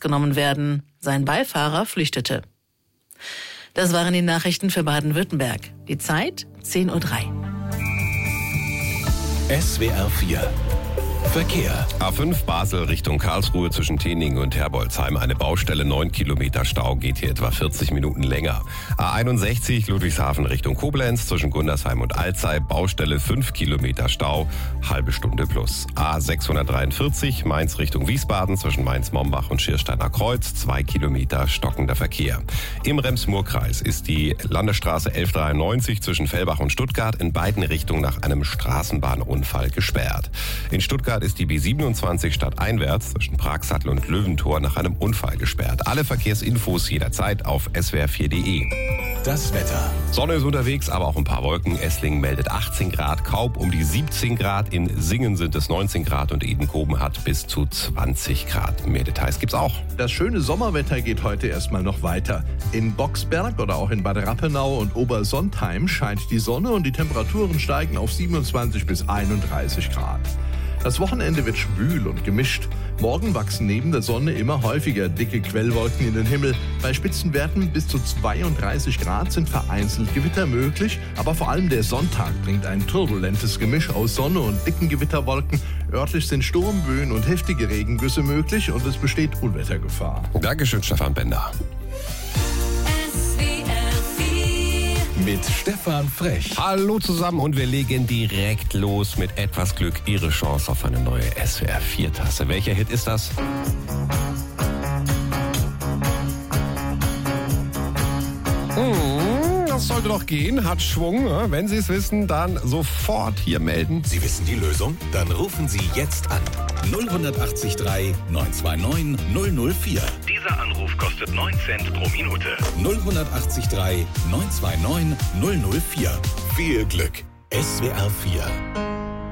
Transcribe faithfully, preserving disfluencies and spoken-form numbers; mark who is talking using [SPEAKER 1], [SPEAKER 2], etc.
[SPEAKER 1] festgenommen werden. Sein Beifahrer flüchtete. Das waren die Nachrichten für Baden-Württemberg. Die Zeit zehn Uhr drei.
[SPEAKER 2] S W R vier Verkehr.
[SPEAKER 3] A fünf Basel Richtung Karlsruhe zwischen Teningen und Herbolzheim. Eine Baustelle, neun Kilometer Stau, geht hier etwa vierzig Minuten länger. A einundsechzig Ludwigshafen Richtung Koblenz zwischen Gundersheim und Alzey. Baustelle, fünf Kilometer Stau, halbe Stunde plus. A sechshundertdreiundvierzig Mainz Richtung Wiesbaden zwischen Mainz-Mombach und Schiersteiner Kreuz. zwei Kilometer stockender Verkehr. Im Rems-Murr-Kreis ist die Landesstraße elf dreiundneunzig zwischen Fellbach und Stuttgart in beiden Richtungen nach einem Straßenbahnunfall gesperrt. In Stuttgart ist die B siebenundzwanzig stadteinwärts zwischen Pragsattel und Löwentor nach einem Unfall gesperrt. Alle Verkehrsinfos jederzeit auf S W R vier Punkt de.
[SPEAKER 2] Das Wetter.
[SPEAKER 3] Sonne ist unterwegs, aber auch ein paar Wolken. Esslingen meldet achtzehn Grad, Kaub um die siebzehn Grad. In Singen sind es neunzehn Grad und Edenkoben hat bis zu zwanzig Grad. Mehr Details gibt's auch.
[SPEAKER 4] Das schöne Sommerwetter geht heute erstmal noch weiter. In Boxberg oder auch in Bad Rappenau und Obersontheim scheint die Sonne und die Temperaturen steigen auf siebenundzwanzig bis einunddreißig Grad. Das Wochenende wird schwül und gemischt. Morgen wachsen neben der Sonne immer häufiger dicke Quellwolken in den Himmel. Bei Spitzenwerten bis zu zweiunddreißig Grad sind vereinzelt Gewitter möglich. Aber vor allem der Sonntag bringt ein turbulentes Gemisch aus Sonne und dicken Gewitterwolken. Örtlich sind Sturmböen und heftige Regengüsse möglich und es besteht Unwettergefahr.
[SPEAKER 3] Dankeschön, Stefan Bender.
[SPEAKER 2] Mit Stefan Frech.
[SPEAKER 3] Hallo zusammen und wir legen direkt los mit etwas Glück. Ihre Chance auf eine neue S W R vier Tasse. Welcher Hit ist das? Hm, das sollte doch gehen, hat Schwung. Wenn Sie es wissen, dann sofort hier melden.
[SPEAKER 2] Sie wissen die Lösung? Dann rufen Sie jetzt an. null acht drei neun zwei neun null null vier.
[SPEAKER 5] Dieser Anruf kostet neun Cent pro Minute.
[SPEAKER 2] null acht drei neun zwei neun null null vier. Viel Glück. S W R vier.